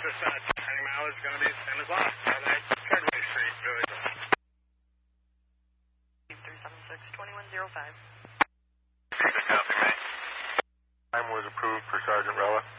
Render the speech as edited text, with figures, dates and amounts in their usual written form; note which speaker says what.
Speaker 1: Any mileage is going to be the same as last. That Treadway Street, Louisville.
Speaker 2: 376-2105. Copy, mate. Time was approved for Sergeant Rella.